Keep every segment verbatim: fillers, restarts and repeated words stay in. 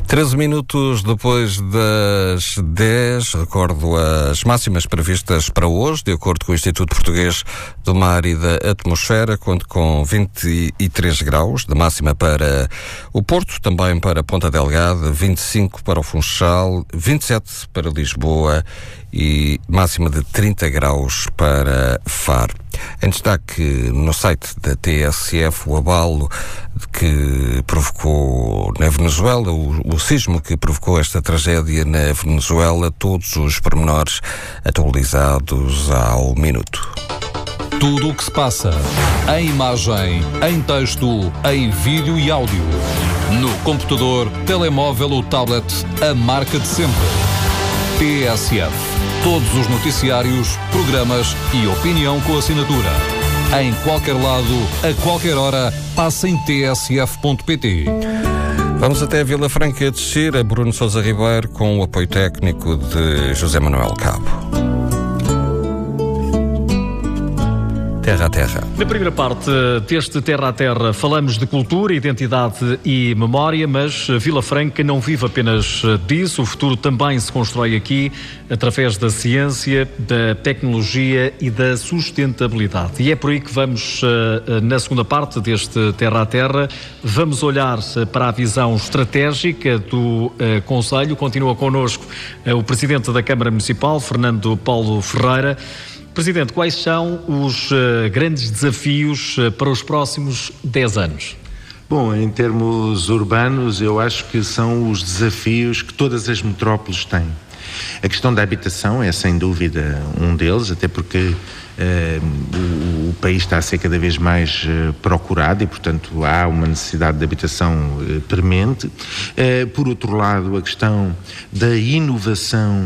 treze minutos depois das dez, recordo as máximas previstas para hoje, de acordo com o Instituto Português do Mar e da Atmosfera, conto com vinte e três graus de máxima para o Porto, também para Ponta Delgada, vinte e cinco para o Funchal, vinte e sete para Lisboa e máxima de trinta graus para Faro. Em destaque no site da T S F o abalo que provocou na Venezuela, o, o sismo que provocou esta tragédia na Venezuela, todos os pormenores atualizados ao minuto. Tudo o que se passa, em imagem, em texto, em vídeo e áudio. No computador, telemóvel ou tablet, a marca de sempre. T S F. Todos os noticiários, programas e opinião com assinatura. Em qualquer lado, a qualquer hora, passa em t s f ponto p t. Vamos até a Vila Franca de Xira, Bruno Sousa Ribeiro, com o apoio técnico de José Manuel Cabo. Terra a Terra. Na primeira parte deste Terra a Terra falamos de cultura, identidade e memória, mas Vila Franca não vive apenas disso. O futuro também se constrói aqui através da ciência, da tecnologia e da sustentabilidade. E é por aí que vamos, na segunda parte deste Terra a Terra, vamos olhar para a visão estratégica do Conselho. Continua connosco o Presidente da Câmara Municipal, Fernando Paulo Ferreira. Presidente, quais são os uh, grandes desafios uh, para os próximos dez anos? Bom, em termos urbanos, eu acho que são os desafios que todas as metrópoles têm. A questão da habitação é, sem dúvida, um deles, até porque uh, o, o país está a ser cada vez mais uh, procurado e, portanto, há uma necessidade de habitação uh, premente. Uh, por outro lado, a questão da inovação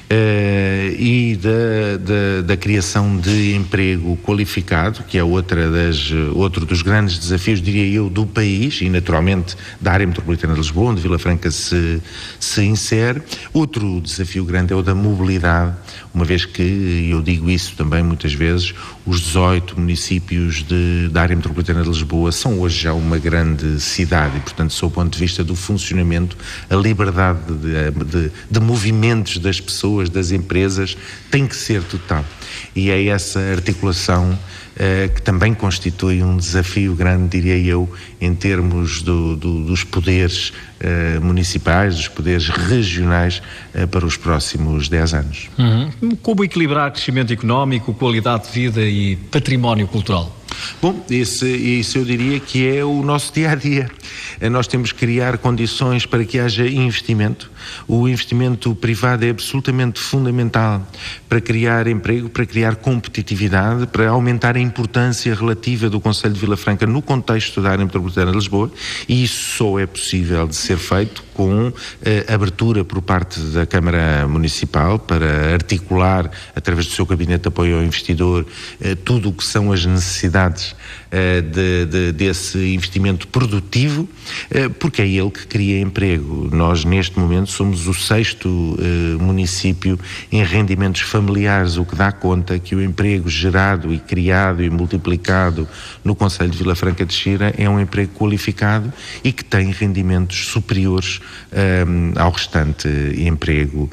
Uh, e da, da, da criação de emprego qualificado, que é outra das, outro dos grandes desafios, diria eu, do país e naturalmente da área metropolitana de Lisboa, onde Vila Franca se, se insere. Outro desafio grande é o da mobilidade, uma vez que, eu digo isso também muitas vezes, os dezoito municípios de, da área metropolitana de Lisboa são hoje já uma grande cidade e, portanto, sob o ponto de vista do funcionamento, a liberdade de, de, de movimentos das pessoas, das empresas, tem que ser total. E é essa articulação uh, que também constitui um desafio grande, diria eu, em termos do, do, dos poderes uh, municipais, dos poderes regionais uh, para os próximos dez anos. Uhum. Como equilibrar crescimento económico, qualidade de vida e património cultural? Bom, isso, isso eu diria que é o nosso dia-a-dia. Nós temos que criar condições para que haja investimento. O investimento privado é absolutamente fundamental para criar emprego, para criar competitividade, para aumentar a importância relativa do Concelho de Vila Franca no contexto da área metropolitana de Lisboa, e isso só é possível de ser feito com eh, abertura por parte da Câmara Municipal para articular, através do seu gabinete de apoio ao investidor, eh, tudo o que são as necessidades eh, de, de, desse investimento produtivo, eh, porque é ele que cria emprego. Nós, neste momento, somos o sexto eh, município em rendimentos familiares, o que dá conta que o emprego gerado e criado e multiplicado no Concelho de Vila Franca de Xira é um emprego qualificado e que tem rendimentos superiores Um, ao restante emprego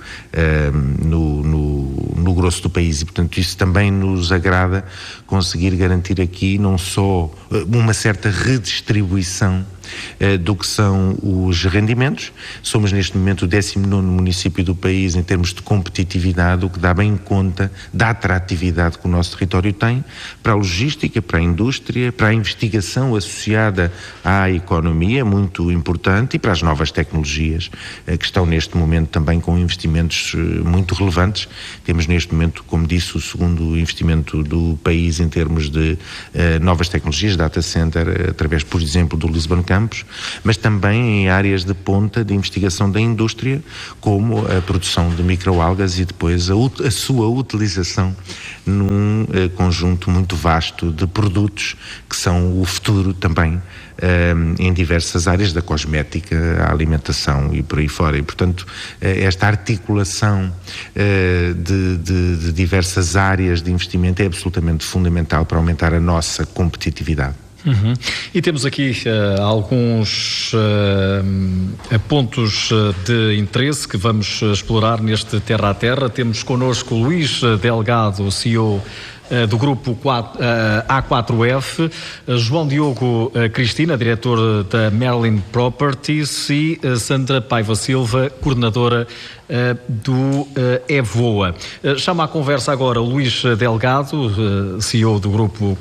um, no, no, no grosso do país, e portanto isso também nos agrada conseguir garantir aqui não só uma certa redistribuição uh, do que são os rendimentos. Somos neste momento o décimo nono município do país em termos de competitividade, o que dá bem conta da atratividade que o nosso território tem para a logística, para a indústria, para a investigação associada à economia, muito importante, e para as novas tecnologias uh, que estão neste momento também com investimentos uh, muito relevantes. Temos neste momento, como disse, o segundo investimento do país em termos de uh, novas tecnologias, data center, uh, através, por exemplo, do Lisbon Campus, mas também em áreas de ponta de investigação da indústria, como a produção de microalgas e depois a, a sua utilização num uh, conjunto muito vasto de produtos que são o futuro também uh, em diversas áreas, da cosmética à alimentação e por aí fora. E, portanto, uh, esta articulação uh, de, de, de diversas áreas de investimento é absolutamente fundamental para aumentar a nossa competitividade. Uhum. E temos aqui uh, alguns uh, pontos de interesse que vamos explorar neste Terra a Terra. Temos connosco o Luís Delgado, C E O do grupo A quatro F, João Diogo Cristina, diretor da Merlin Properties, e Sandra Paiva Silva, coordenadora do Evoa. Chama à conversa agora o Luís Delgado, C E O do grupo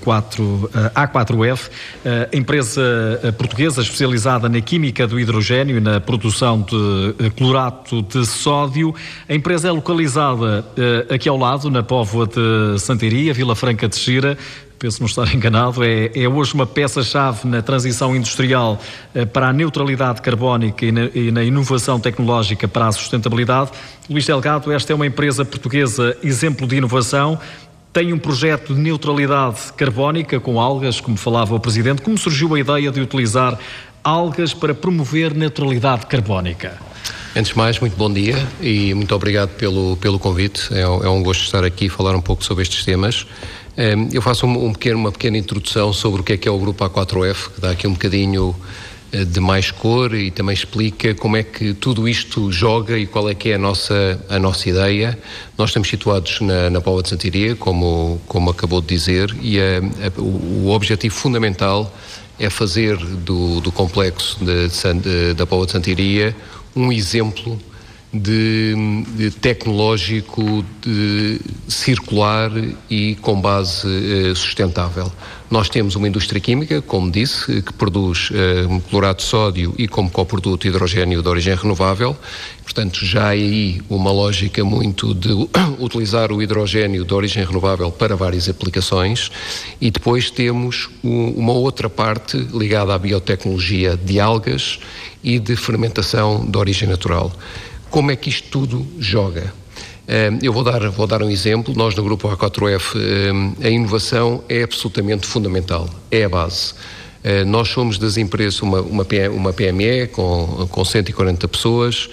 A quatro F, empresa portuguesa especializada na química do hidrogênio e na produção de clorato de sódio. A empresa é localizada aqui ao lado, na Póvoa de Santiria, Vila Franca de Xira. Penso não estar enganado, é, é hoje uma peça-chave na transição industrial eh, para a neutralidade carbónica e na, e na inovação tecnológica para a sustentabilidade. Luís Delgado, esta é uma empresa portuguesa exemplo de inovação, tem um projeto de neutralidade carbónica com algas, como falava o Presidente. Como surgiu a ideia de utilizar algas para promover neutralidade carbónica? Antes de mais, muito bom dia e muito obrigado pelo, pelo convite. É, é um gosto estar aqui e falar um pouco sobre estes temas. Eu faço um, um pequeno, uma pequena introdução sobre o que é que é o grupo A quatro F, que dá aqui um bocadinho de mais cor e também explica como é que tudo isto joga e qual é que é a nossa, a nossa ideia. Nós estamos situados na, na Póvoa de Santiria, como, como acabou de dizer, e a, a, o, o objetivo fundamental é fazer do, do complexo de, de, da Póvoa de Santiria um exemplo de, de tecnológico, de circular e com base uh, sustentável. Nós temos uma indústria química, como disse, que produz uh, clorato de sódio e como coproduto hidrogênio de origem renovável. Portanto, já há aí uma lógica muito de utilizar o hidrogênio de origem renovável para várias aplicações. E depois temos um, uma outra parte ligada à biotecnologia de algas e de fermentação de origem natural. Como é que isto tudo joga? Eu vou dar, vou dar um exemplo. Nós no grupo A quatro F, a inovação é absolutamente fundamental, é a base. Nós somos das empresas, uma, uma, uma P M E com, com cento e quarenta pessoas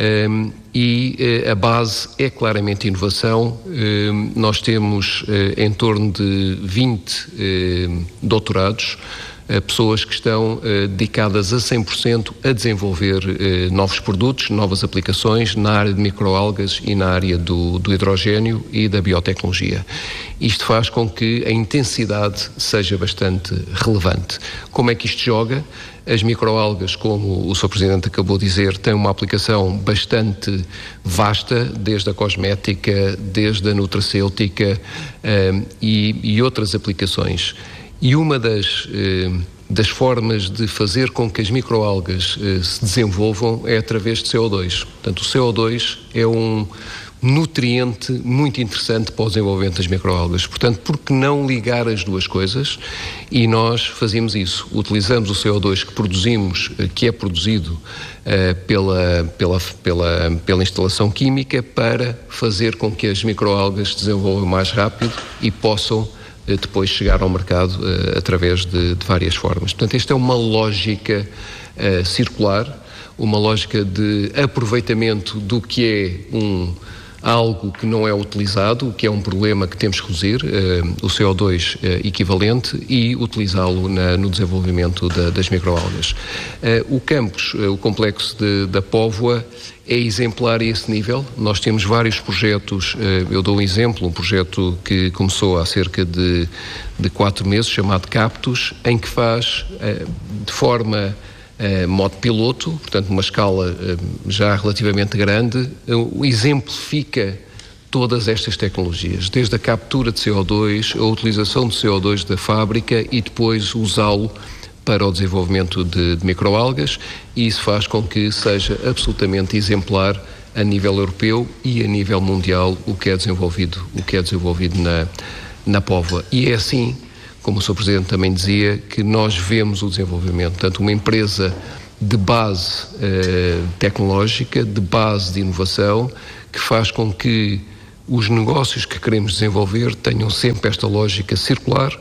e a base é claramente inovação. Nós temos em torno de vinte doutorados, pessoas que estão uh, dedicadas a cem por cento a desenvolver uh, novos produtos, novas aplicações na área de microalgas e na área do, do hidrogênio e da biotecnologia. Isto faz com que a intensidade seja bastante relevante. Como é que isto joga? As microalgas, como o senhor Presidente acabou de dizer, têm uma aplicação bastante vasta, desde a cosmética, desde a nutracêutica uh, e, e outras aplicações. E uma das, eh, das formas de fazer com que as microalgas eh, se desenvolvam é através de C O dois. Portanto, o C O dois é um nutriente muito interessante para o desenvolvimento das microalgas. Portanto, por que não ligar as duas coisas? E nós fazemos isso. Utilizamos o C O dois que produzimos, que é produzido eh, pela, pela, pela, pela instalação química, para fazer com que as microalgas se desenvolvam mais rápido e possam depois chegar ao mercado uh, através de, de várias formas. Portanto, esta é uma lógica uh, circular, uma lógica de aproveitamento do que é um, algo que não é utilizado, o que é um problema que temos que reduzir, uh, o C O dois uh, equivalente, e utilizá-lo na, no desenvolvimento da, das microalgas. Uh, o campus, uh, o complexo de, da Póvoa, é exemplar a esse nível. Nós temos vários projetos, eu dou um exemplo, um projeto que começou há cerca de, de quatro meses, chamado Captus, em que faz de forma modo piloto, portanto uma escala já relativamente grande, exemplifica todas estas tecnologias, desde a captura de C O dois, a utilização de C O dois da fábrica e depois usá-lo para o desenvolvimento de, de microalgas, e isso faz com que seja absolutamente exemplar a nível europeu e a nível mundial o que é desenvolvido, o que é desenvolvido na, na Póvoa. E é assim, como o senhor Presidente também dizia, que nós vemos o desenvolvimento. Portanto, uma empresa de base eh, tecnológica, de base de inovação, que faz com que os negócios que queremos desenvolver tenham sempre esta lógica circular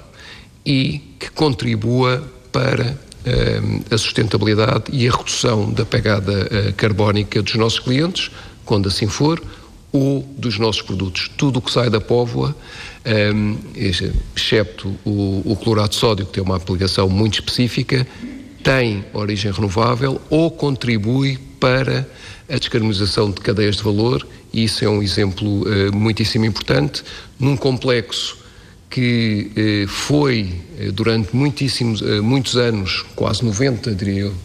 e que contribua para uh, a sustentabilidade e a redução da pegada uh, carbónica dos nossos clientes, quando assim for, ou dos nossos produtos. Tudo o que sai da Póvoa, um, excepto o, o clorato de sódio, que tem uma aplicação muito específica, tem origem renovável ou contribui para a descarbonização de cadeias de valor, e isso é um exemplo uh, muitíssimo importante, num complexo que eh, foi, eh, durante muitíssimos, eh, muitos anos, quase noventa, diria eu,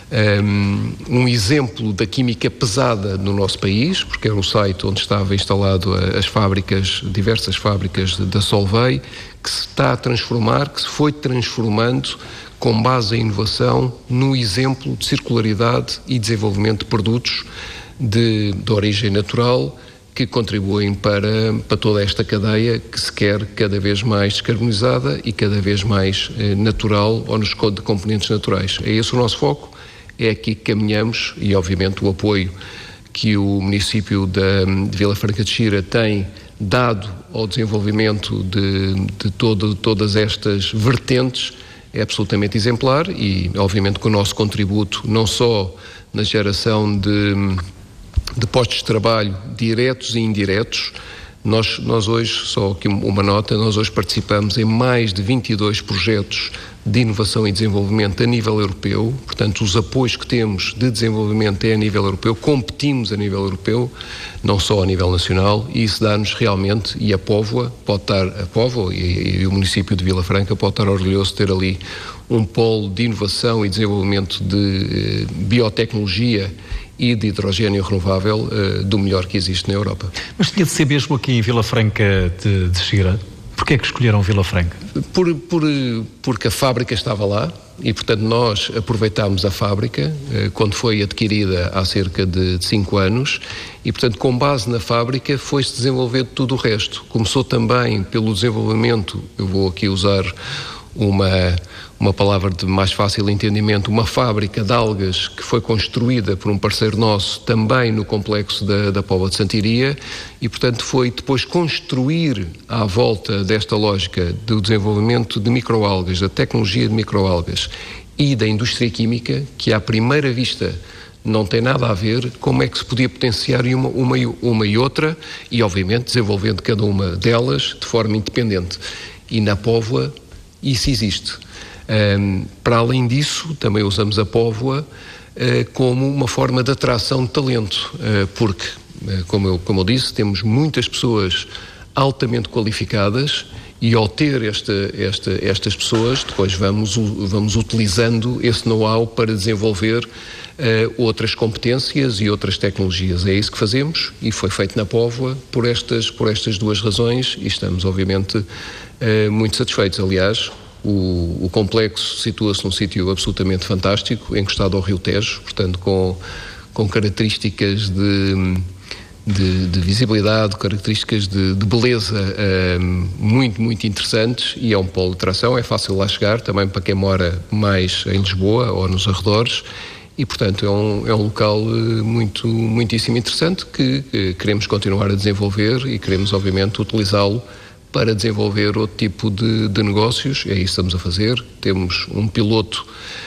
um, um exemplo da química pesada no nosso país, porque era o site onde estava instalado a, as fábricas, diversas fábricas da Solvay, que se está a transformar, que se foi transformando com base em inovação no exemplo de circularidade e desenvolvimento de produtos de, de origem natural, que contribuem para, para toda esta cadeia que se quer cada vez mais descarbonizada e cada vez mais eh, natural, ou nos de componentes naturais. É esse o nosso foco, é aqui que caminhamos, e obviamente o apoio que o município de, de Vila Franca de Xira tem dado ao desenvolvimento de, de todo, todas estas vertentes é absolutamente exemplar, e obviamente com o nosso contributo não só na geração de de postos de trabalho diretos e indiretos. Nós, nós hoje, só aqui uma nota, nós hoje participamos em mais de vinte e dois projetos de inovação e desenvolvimento a nível europeu, portanto os apoios que temos de desenvolvimento é a nível europeu, competimos a nível europeu, não só a nível nacional, e isso dá-nos realmente, e a Póvoa pode estar, a Póvoa e, e o município de Vila Franca pode estar orgulhoso de ter ali um polo de inovação e desenvolvimento de eh, biotecnologia e de hidrogênio renovável uh, do melhor que existe na Europa. Mas tinha de ser mesmo aqui em Vila Franca de, de Xira? Porquê é que escolheram Vila Franca? Por, por, porque a fábrica estava lá e, portanto, nós aproveitámos a fábrica uh, quando foi adquirida há cerca de cinco anos e, portanto, com base na fábrica foi-se desenvolver tudo o resto. Começou também pelo desenvolvimento, eu vou aqui usar uma... uma palavra de mais fácil entendimento, uma fábrica de algas que foi construída por um parceiro nosso também no complexo da, da Póvoa de Santiria e, portanto, foi depois construir à volta desta lógica do desenvolvimento de microalgas, da tecnologia de microalgas e da indústria química, que à primeira vista não tem nada a ver, como é que se podia potenciar uma, uma, uma e outra e, obviamente, desenvolvendo cada uma delas de forma independente. E na Póvoa isso existe. Um, para além disso, também usamos a Póvoa uh, como uma forma de atração de talento, uh, porque, uh, como, eu, como eu disse, temos muitas pessoas altamente qualificadas e ao ter esta, esta, estas pessoas, depois vamos, vamos utilizando esse know-how para desenvolver uh, outras competências e outras tecnologias. É isso que fazemos e foi feito na Póvoa por estas, por estas duas razões e estamos, obviamente, uh, muito satisfeitos. Aliás, O, o complexo situa-se num sítio absolutamente fantástico, encostado ao Rio Tejo, portanto com, com características de, de, de visibilidade, características de, de beleza um, muito, muito interessantes e é um polo de atração, é fácil lá chegar, também para quem mora mais em Lisboa ou nos arredores e, portanto, é um, é um local muito, muitíssimo interessante que, que queremos continuar a desenvolver e queremos, obviamente, utilizá-lo para desenvolver outro tipo de, de negócios, é isso que estamos a fazer. Temos um piloto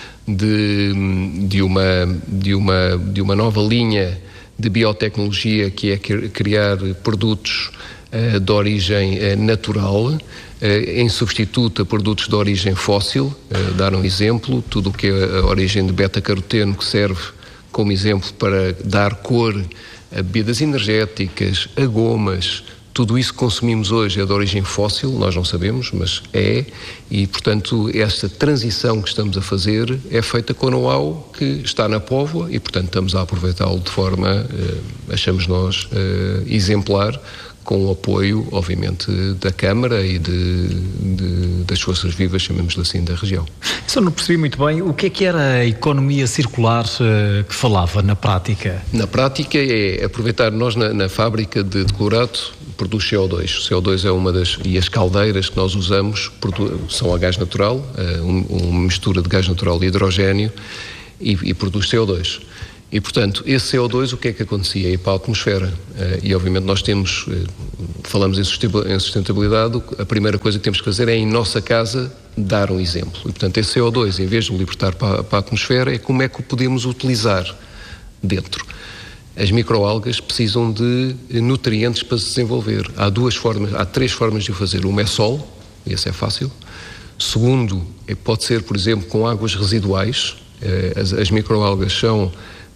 de, de, uma, de, uma, de uma nova linha de biotecnologia que é criar produtos uh, de origem uh, natural, uh, em substituto a produtos de origem fóssil. Uh, dar um exemplo, tudo o que é a origem de beta-caroteno, que serve como exemplo para dar cor a bebidas energéticas, a gomas. Tudo isso que consumimos hoje é de origem fóssil, nós não sabemos, mas é, e, portanto, esta transição que estamos a fazer é feita com o know-how que está na Póvoa e, portanto, estamos a aproveitá-lo de forma, eh, achamos nós, eh, exemplar, com o apoio, obviamente, da Câmara e de, de, das forças vivas, chamemos-lhe assim, da região. Só não percebi muito bem o que é que era a economia circular uh, que falava na prática. Na prática é aproveitar, nós na, na fábrica de, de clorato produz C O dois. O C O dois é uma das, e as caldeiras que nós usamos são a gás natural, uh, um, uma mistura de gás natural e hidrogênio e, e produz C O dois. E, portanto, esse C O dois, o que é que acontecia? Ia para a atmosfera. E, obviamente, nós temos, falamos em sustentabilidade, a primeira coisa que temos que fazer é, em nossa casa, dar um exemplo. E, portanto, esse C O dois, em vez de o libertar para, para a atmosfera, é como é que o podemos utilizar dentro. As microalgas precisam de nutrientes para se desenvolver. Há duas formas, há três formas de o fazer. Uma é sol, esse é fácil. Segundo, pode ser, por exemplo, com águas residuais. As, as microalgas são,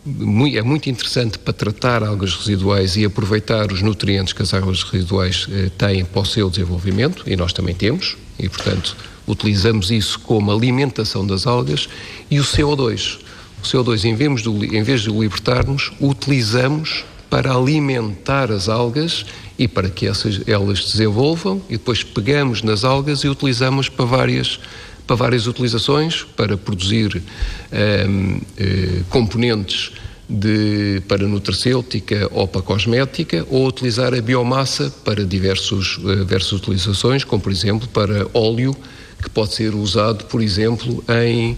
é muito interessante para tratar algas residuais e aproveitar os nutrientes que as águas residuais têm para o seu desenvolvimento, e nós também temos, e portanto utilizamos isso como alimentação das algas. E o C O dois. O C O dois, em vez de, em vez de o libertarmos, o utilizamos para alimentar as algas e para que essas, elas se desenvolvam, e depois pegamos nas algas e utilizamos para várias, para várias utilizações, para produzir um, uh, componentes de, para nutracêutica ou para cosmética, ou utilizar a biomassa para diversos, uh, diversas utilizações, como por exemplo para óleo, que pode ser usado, por exemplo, em,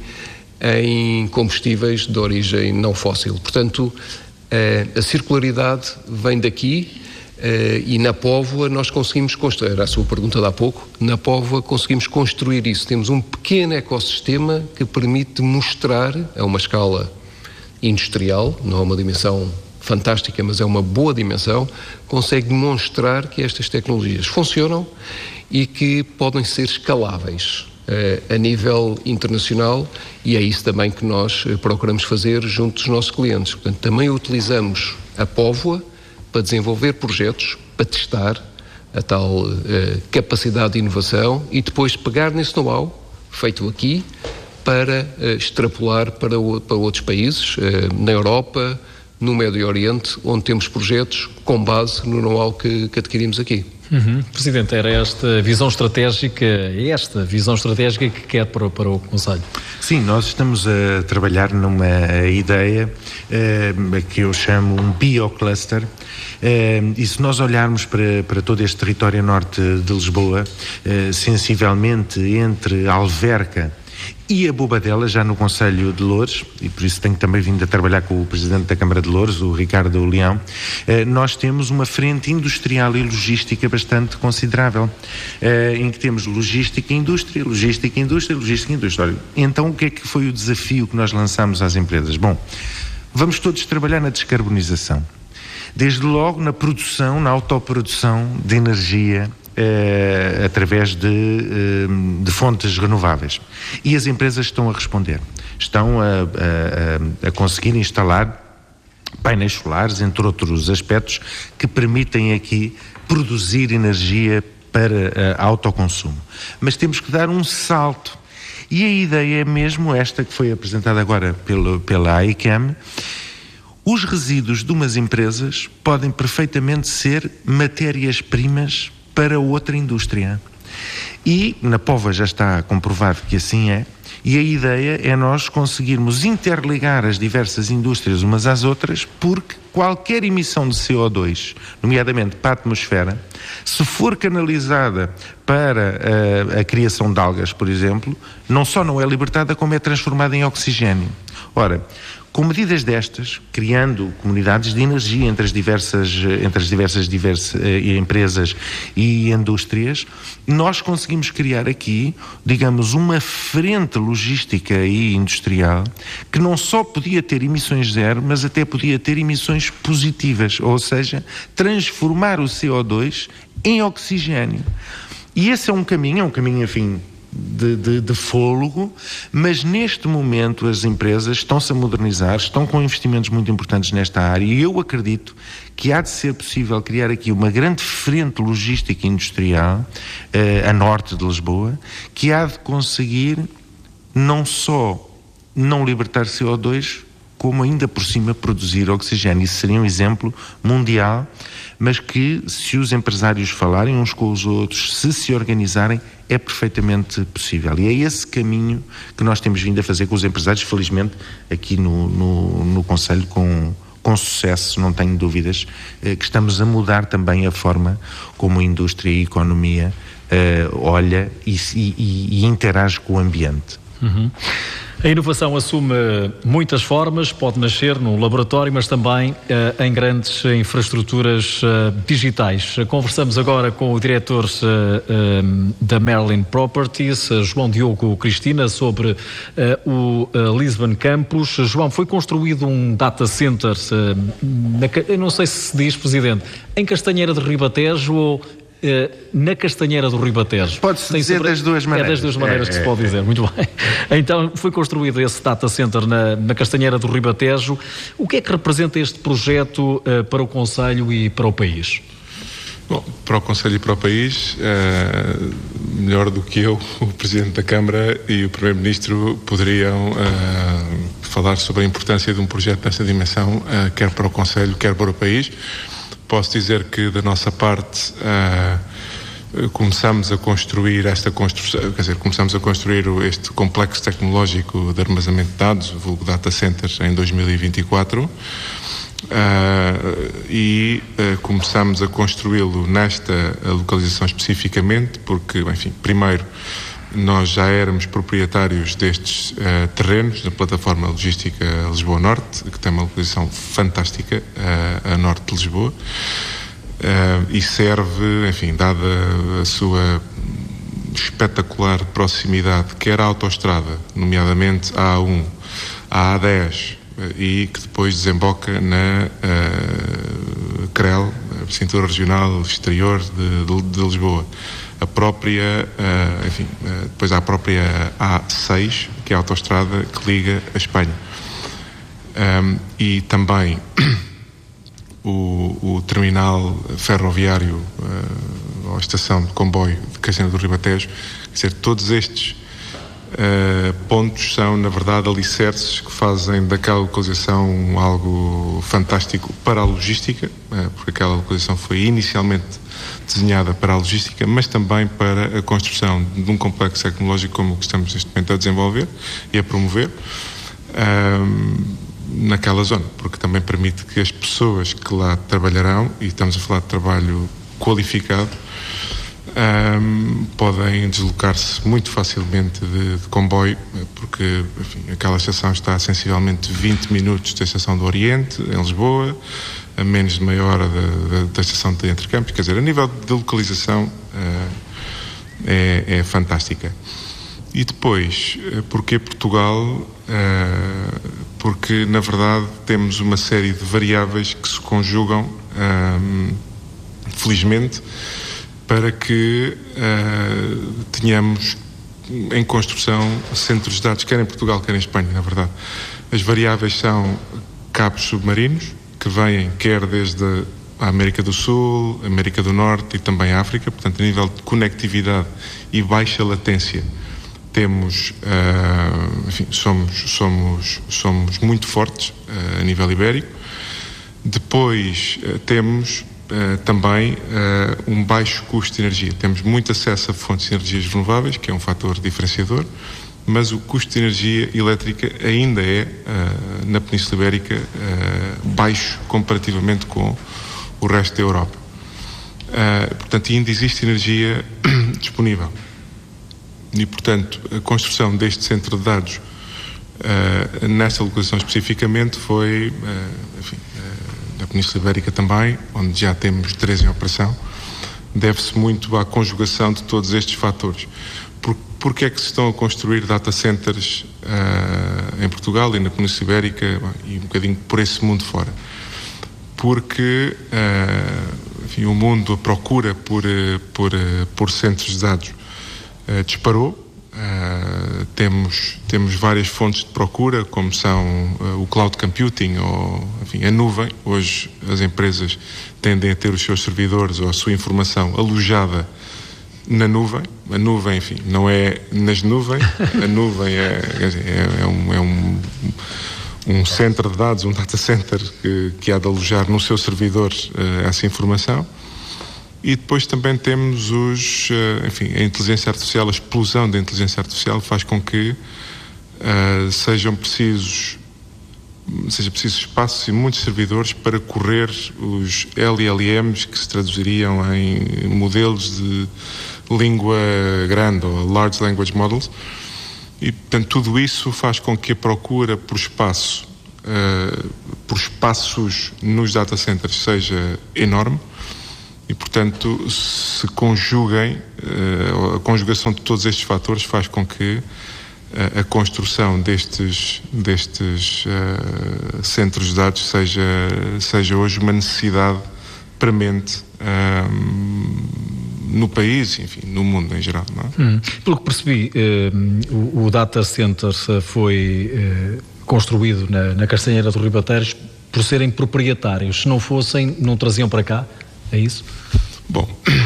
em combustíveis de origem não fóssil. Portanto, uh, a circularidade vem daqui. Uh, e na Póvoa nós conseguimos construir, era a sua pergunta de há pouco, na Póvoa conseguimos construir isso. Temos um pequeno ecossistema que permite mostrar, a uma escala industrial, não é uma dimensão fantástica, mas é uma boa dimensão, consegue demonstrar que estas tecnologias funcionam e que podem ser escaláveis uh, a nível internacional, e é isso também que nós procuramos fazer junto dos nossos clientes. Portanto, também utilizamos a Póvoa para desenvolver projetos, para testar a tal uh, capacidade de inovação e depois pegar nesse know-how feito aqui para uh, extrapolar para, o, para outros países, uh, na Europa, no Médio Oriente, onde temos projetos com base no know-how que, que adquirimos aqui. Uhum. Presidente, era esta visão estratégica, esta visão estratégica que quer para, para o Conselho? Sim, nós estamos a trabalhar numa ideia uh, que eu chamo um biocluster, uh, e se nós olharmos para, para todo este território norte de Lisboa, uh, sensivelmente entre Alverca e a Bobadela, já no Concelho de Loures, e por isso tenho também vindo a trabalhar com o Presidente da Câmara de Loures, o Ricardo Leão, eh, nós temos uma frente industrial e logística bastante considerável, eh, em que temos logística e indústria, logística e indústria, logística e indústria. Então, o que é que foi o desafio que nós lançamos às empresas? Bom, vamos todos trabalhar na descarbonização. Desde logo na produção, na autoprodução de energia, Uh, através de, uh, de fontes renováveis. E as empresas estão a responder. Estão a, a, a conseguir instalar painéis solares, entre outros aspectos, que permitem aqui produzir energia para uh, autoconsumo. Mas temos que dar um salto. E a ideia é mesmo esta que foi apresentada agora pelo, pela I C A M. Os resíduos de umas empresas podem perfeitamente ser matérias-primas para outra indústria. E na Póvoa já está comprovado que assim é, e a ideia é nós conseguirmos interligar as diversas indústrias umas às outras, porque qualquer emissão de C O dois, nomeadamente para a atmosfera, se for canalizada para a, a criação de algas, por exemplo, não só não é libertada, como é transformada em oxigênio. Ora, com medidas destas, criando comunidades de energia entre as diversas, entre as diversas, diversas eh, empresas e indústrias, nós conseguimos criar aqui, digamos, uma frente logística e industrial que não só podia ter emissões zero, mas até podia ter emissões positivas, ou seja, transformar o C O dois em oxigênio. E esse é um caminho, é um caminho, enfim, De, de, de fôlego, mas neste momento as empresas estão-se a modernizar, estão com investimentos muito importantes nesta área, e eu acredito que há de ser possível criar aqui uma grande frente logística industrial eh, a norte de Lisboa, que há de conseguir não só não libertar C O dois, como ainda por cima produzir oxigênio. Isso seria um exemplo mundial, mas que, se os empresários falarem uns com os outros, se se organizarem, é perfeitamente possível. E é esse caminho que nós temos vindo a fazer com os empresários, felizmente aqui no, no, no Conselho, com, com sucesso, não tenho dúvidas, eh, que estamos a mudar também a forma como a indústria e a economia eh, olha e, e, e interage com o ambiente. Uhum. A inovação assume muitas formas, pode nascer num laboratório, mas também uh, em grandes infraestruturas uh, digitais. Conversamos agora com o diretor uh, uh, da Merlin Properties, uh, João Diogo Cristina, sobre uh, o uh, Lisbon Campus. João, foi construído um data center, uh, na, eu não sei se se diz, Presidente, em Castanheira de Ribatejo ou Uh, na Castanheira do Ribatejo. Pode-se dizer sobre... das duas maneiras. É das duas maneiras é, que é, se pode dizer, é. Muito bem. Então, foi construído esse data center na, na Castanheira do Ribatejo. O que é que representa este projeto uh, para o Conselho e para o país? Bom, para o Conselho e para o país, uh, melhor do que eu, o Presidente da Câmara e o Primeiro-Ministro poderiam uh, falar sobre a importância de um projeto desta dimensão, uh, quer para o Conselho, quer para o país. Posso dizer que, da nossa parte, uh, começamos a construir esta construção, quer dizer, começamos a construir este complexo tecnológico de armazenamento de dados, vulgo Data Centers, em dois mil e vinte e quatro, uh, e uh, começamos a construí-lo nesta localização especificamente, porque, enfim, primeiro, nós já éramos proprietários destes uh, terrenos da plataforma logística Lisboa Norte, que tem uma localização fantástica uh, a norte de Lisboa, uh, e serve, enfim, dada a sua espetacular proximidade, quer à autoestrada, nomeadamente a A um, a A dez, uh, e que depois desemboca na uh, C R E L, a Cintura Regional Exterior de, de, de Lisboa. A própria, uh, enfim, uh, depois há a própria A seis, que é a autoestrada que liga a Espanha. Um, e também o, o terminal ferroviário, uh, ou a estação de comboio de Castanheira do Ribatejo. Quer dizer, todos estes uh, pontos são, na verdade, alicerces que fazem daquela localização algo fantástico para a logística, uh, porque aquela localização foi inicialmente desenhada para a logística, mas também para a construção de um complexo tecnológico como o que estamos neste momento a desenvolver e a promover um, naquela zona, porque também permite que as pessoas que lá trabalharão, e estamos a falar de trabalho qualificado, um, podem deslocar-se muito facilmente de, de comboio, porque, enfim, aquela estação está a sensivelmente vinte minutos da Estação do Oriente, em Lisboa, a menos de meia hora da, da, da estação de Entre Campos. Quer dizer, a nível de localização uh, é, é fantástica. E depois, porquê Portugal? Uh, porque, na verdade, temos uma série de variáveis que se conjugam, uh, felizmente, para que uh, tenhamos em construção centros de dados, quer em Portugal, quer em Espanha, na verdade. As variáveis são cabos submarinos, que vêm quer desde a América do Sul, América do Norte e também a África. Portanto, a nível de conectividade e baixa latência, temos, uh, enfim, somos, somos, somos muito fortes uh, a nível ibérico. Depois uh, temos uh, também uh, um baixo custo de energia. Temos muito acesso a fontes de energias renováveis, que é um fator diferenciador, mas o custo de energia elétrica ainda é, uh, na Península Ibérica, uh, baixo comparativamente com o resto da Europa. Uh, portanto, ainda existe energia disponível. E, portanto, a construção deste centro de dados uh, nesta localização especificamente foi, uh, enfim, uh, na Península Ibérica também, onde já temos três em operação, deve-se muito à conjugação de todos estes fatores. Por, porque é que se estão a construir data centers uh, em Portugal e na Península Ibérica, bom, e um bocadinho por esse mundo fora? Porque uh, enfim, o mundo, a procura por, por, por centros de dados uh, disparou. Uh, temos, temos várias fontes de procura, como são uh, o cloud computing ou, enfim, a nuvem. Hoje as empresas tendem a ter os seus servidores ou a sua informação alojada na nuvem. A nuvem, enfim, não é nas nuvens. A nuvem é, é, é, um, é um, um centro de dados, um data center que, que há de alojar no seu servidor uh, essa informação. E depois também temos os, uh, enfim, a inteligência artificial, a explosão da inteligência artificial faz com que uh, sejam precisos seja preciso espaço e muitos servidores para correr os L L Ms que se traduziriam em modelos de língua grande ou Large Language Models, E, portanto, tudo isso faz com que a procura por espaço, uh, por espaços nos data centers seja enorme e, portanto, se conjuguem, uh, a conjugação de todos estes fatores faz com que uh, a construção destes, destes uh, centros de dados seja, seja hoje uma necessidade premente uh, no país, enfim, no mundo em geral, não é? Hum. Pelo que percebi, eh, o, o data center foi eh, construído na, na Castanheira do Ribateiros por serem proprietários. Se não fossem, não traziam para cá? É isso? Bom,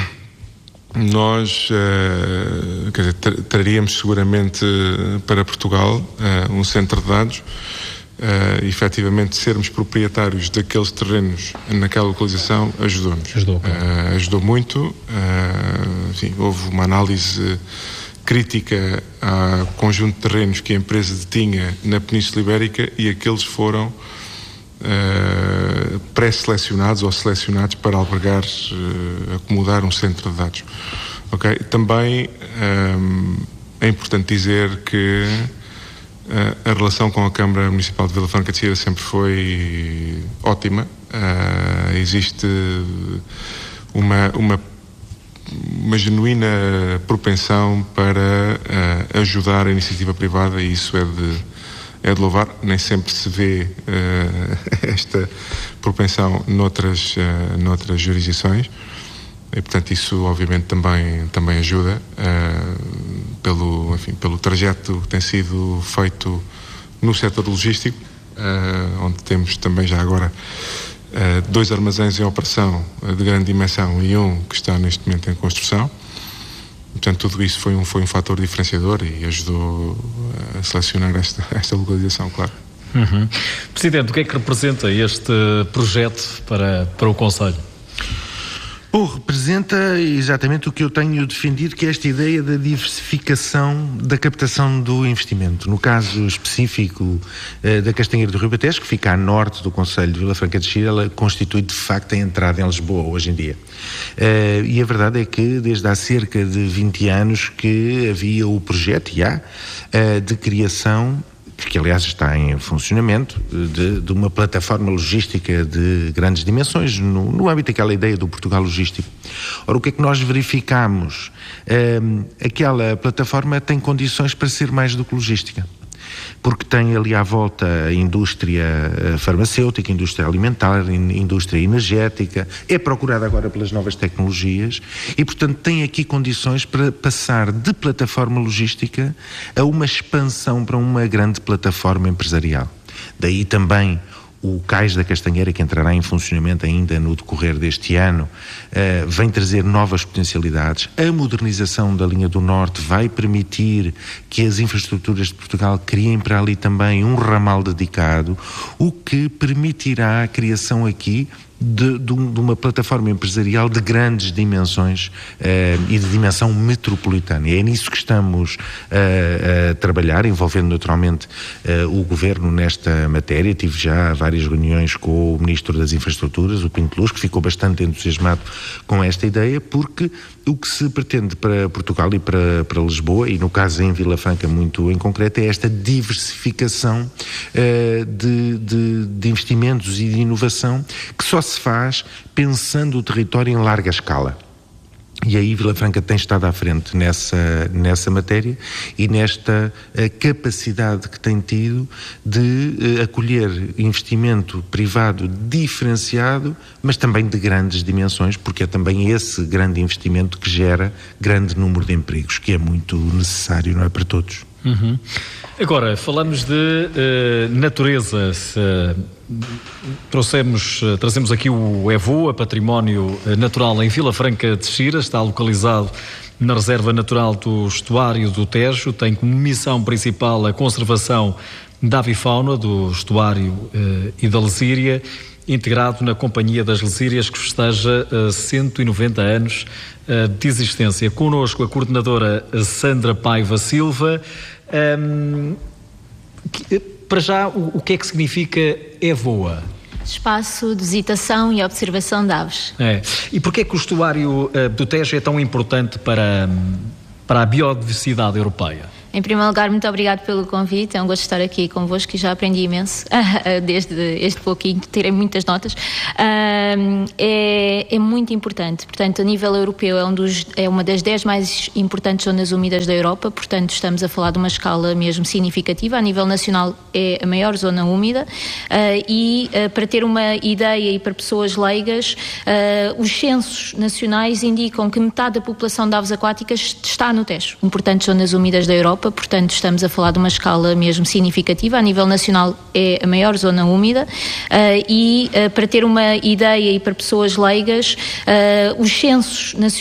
nós uh, quer dizer, tra- traríamos seguramente para Portugal uh, um centro de dados. Uh, efetivamente sermos proprietários daqueles terrenos naquela localização ajudou-nos. Ajudou, claro. uh, ajudou muito. Uh, enfim, houve uma análise crítica ao conjunto de terrenos que a empresa detinha na Península Ibérica e aqueles foram uh, pré-selecionados ou selecionados para albergar, uh, acomodar um centro de dados. Okay? Também um, é importante dizer que a relação com a Câmara Municipal de Vila Franca de Xira sempre foi ótima. Uh, existe uma, uma, uma genuína propensão para uh, ajudar a iniciativa privada e isso é de, é de louvar. Nem sempre se vê uh, esta propensão noutras, uh, noutras jurisdições. E, portanto, isso obviamente também, também ajuda uh, pelo, enfim, pelo trajeto que tem sido feito no setor logístico, uh, onde temos também já agora uh, dois armazéns em operação uh, de grande dimensão e um que está neste momento em construção. Portanto, tudo isso foi um, foi um fator diferenciador e ajudou a selecionar esta, esta localização, claro. Uhum. Presidente, o que é que representa este projeto para, para o Conselho? Bom, representa exatamente o que eu tenho defendido, que é esta ideia da diversificação da captação do investimento. No caso específico uh, da Castanheira do Ribatejo, que fica a norte do Concelho de Vila Franca de Xira, ela constitui de facto a entrada em Lisboa hoje em dia. Uh, e a verdade é que desde há cerca de vinte anos que havia o projeto, e há, uh, de criação, que aliás está em funcionamento, de, de uma plataforma logística de grandes dimensões, no, no âmbito daquela ideia do Portugal logístico. Ora, o que é que nós verificamos? Um, aquela plataforma tem condições para ser mais do que logística, porque tem ali à volta a indústria farmacêutica, indústria alimentar, indústria energética, é procurada agora pelas novas tecnologias e, portanto, tem aqui condições para passar de plataforma logística a uma expansão para uma grande plataforma empresarial. Daí também o Cais da Castanheira, que entrará em funcionamento ainda no decorrer deste ano, uh, vem trazer novas potencialidades. A modernização da linha do Norte vai permitir que as infraestruturas de Portugal criem para ali também um ramal dedicado, o que permitirá a criação aqui De, de, de uma plataforma empresarial de grandes dimensões uh, e de dimensão metropolitana. E é nisso que estamos uh, a trabalhar, envolvendo naturalmente uh, o Governo nesta matéria. Tive já várias reuniões com o Ministro das Infraestruturas, o Pinto Luz, que ficou bastante entusiasmado com esta ideia, porque o que se pretende para Portugal e para, para Lisboa, e no caso em Vila Franca muito em concreto, é esta diversificação uh, de, de, de investimentos e de inovação que só se faz pensando o território em larga escala. E aí Vila Franca tem estado à frente nessa, nessa matéria e nesta uh, capacidade que tem tido de uh, acolher investimento privado diferenciado, mas também de grandes dimensões, porque é também esse grande investimento que gera grande número de empregos, que é muito necessário, não é, para todos. Uhum. Agora, falamos de uh, natureza. Uh, trouxemos, uh, trazemos aqui o EVOA, Património Natural em Vila Franca de Xira, está localizado na Reserva Natural do Estuário do Tejo, tem como missão principal a conservação da avifauna do estuário uh, e da lesíria, integrado na Companhia das Lesírias, que festeja uh, cento e noventa anos uh, de existência. Connosco a coordenadora Sandra Paiva Silva. Um, que, para já, o, o que é que significa EVOA? Espaço de visitação e observação de aves. É. E porquê é que o estuário uh, do Tejo é tão importante para, para a biodiversidade europeia? Em primeiro lugar, muito obrigado pelo convite, é um gosto estar aqui convosco e já aprendi imenso desde este pouquinho, tirei muitas notas. É, é muito importante, portanto, a nível europeu é, um dos, é uma das dez mais importantes zonas úmidas da Europa, portanto estamos a falar de uma escala mesmo significativa. A nível nacional é a maior zona úmida e, para ter uma ideia e para pessoas leigas, os censos nacionais indicam que metade da população de aves aquáticas está no Tejo, importantes zonas úmidas da Europa, portanto estamos a falar de uma escala mesmo significativa. A nível nacional é a maior zona úmida uh, e uh, para ter uma ideia e para pessoas leigas, uh, os censos nacionais